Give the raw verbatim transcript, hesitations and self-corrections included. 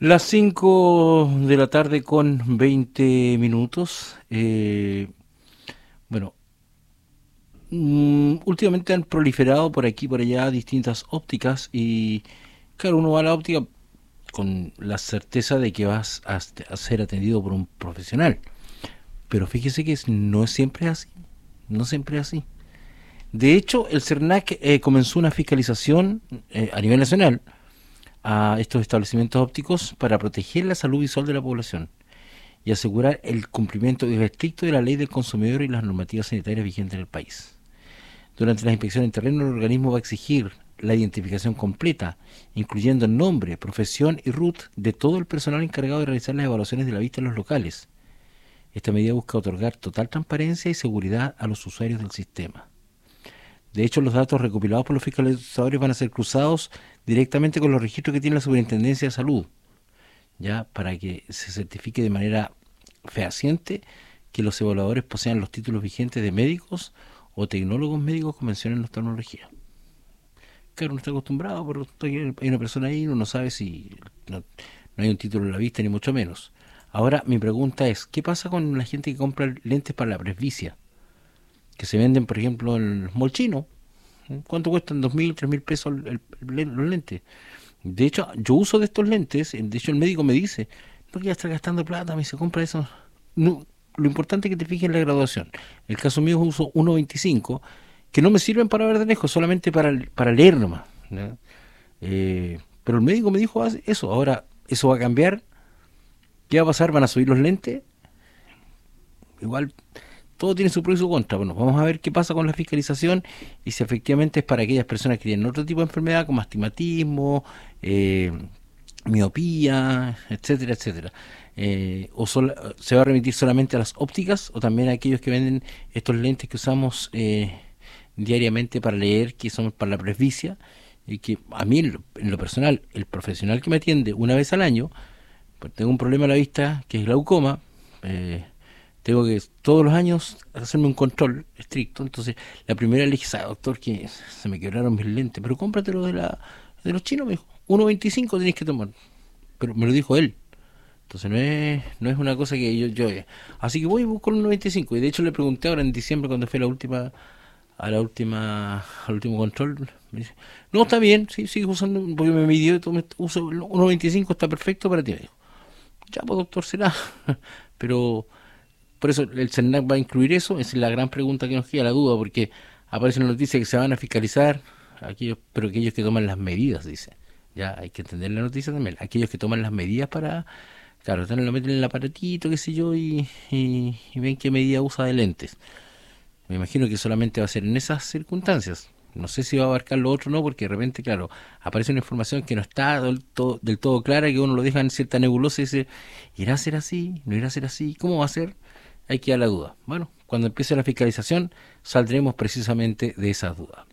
Las cinco de la tarde con veinte minutos. Eh, bueno, mm, últimamente han proliferado por aquí y por allá distintas ópticas y claro, uno va a la óptica con la certeza de que vas a, a ser atendido por un profesional. Pero fíjese que no es siempre así. No siempre es así. De hecho, el CERNAC eh, comenzó una fiscalización eh, a nivel nacional a estos establecimientos ópticos para proteger la salud visual de la población y asegurar el cumplimiento estricto de la ley del consumidor y las normativas sanitarias vigentes en el país. Durante las inspecciones en terreno, el organismo va a exigir la identificación completa, incluyendo el nombre, profesión y R U T de todo el personal encargado de realizar las evaluaciones de la vista en los locales. Esta medida busca otorgar total transparencia y seguridad a los usuarios del sistema. De hecho, los datos recopilados por los fiscalizadores van a ser cruzados directamente con los registros que tiene la Superintendencia de Salud, ya para que se certifique de manera fehaciente que los evaluadores posean los títulos vigentes de médicos o tecnólogos médicos con mención en la tecnología. Claro, uno está acostumbrado, pero hay una persona ahí, uno no sabe si no, no hay un título en la vista, ni mucho menos. Ahora, mi pregunta es, ¿qué pasa con la gente que compra lentes para la presbicia? Que se venden, por ejemplo, en el mall chino. ¿Cuánto cuestan? Dos mil, tres mil pesos el, el, el, los lentes. De hecho, yo uso de estos lentes. De hecho, el médico me dice, no quieras estar gastando plata, me dice, compra eso. No, lo importante es que te fijes en la graduación. En el caso mío uso uno veinticinco, que no me sirven para ver de lejos, solamente para, para leer nomás, ¿no? Eh, pero el médico me dijo eso. Ahora, eso va a cambiar. ¿Qué va a pasar? ¿Van a subir los lentes? Igual todo tiene su pro y su contra. Bueno, vamos a ver qué pasa con la fiscalización y si efectivamente es para aquellas personas que tienen otro tipo de enfermedad como astigmatismo, eh, miopía, etcétera, etcétera. Eh, o sol, se va a remitir solamente a las ópticas o también a aquellos que venden estos lentes que usamos eh, diariamente para leer, que son para la presbicia, y que a mí en lo, en lo personal, el profesional que me atiende una vez al año, pues tengo un problema a la vista que es glaucoma. eh, Tengo que todos los años hacerme un control estricto. Entonces, la primera le dije, ¿sabe, doctor, que se me quebraron mis lentes? Pero cómpratelo de la de los chinos, me dijo. uno veinticinco tenés que tomar. Pero me lo dijo él. Entonces, no es no es una cosa que yo... yo así que voy y busco el uno veinticinco. Y de hecho le pregunté ahora en diciembre cuando fue la última a la última al último control. Me dice, no, está bien, sí, sigue usando, porque me midió y todo, me, uso el uno veinticinco, está perfecto para ti, me dijo. Ya, pues doctor, será. Pero... Por eso el CERNAC va a incluir eso, esa es la gran pregunta que nos queda, la duda, porque aparece una noticia que se van a fiscalizar, aquellos, pero aquellos que toman las medidas, dice. Ya hay que entender la noticia también, aquellos que toman las medidas para, claro, lo meten en el aparatito, qué sé yo, y, y, y ven qué medida usa de lentes. Me imagino que solamente va a ser en esas circunstancias. No sé si va a abarcar lo otro o no, porque de repente, claro, aparece una información que no está del todo, del todo clara, que uno lo deja en cierta nebulosa y dice, ¿irá a ser así? ¿No irá a ser así? ¿Cómo va a ser? Hay que dar la duda. Bueno, cuando empiece la fiscalización, saldremos precisamente de esas dudas.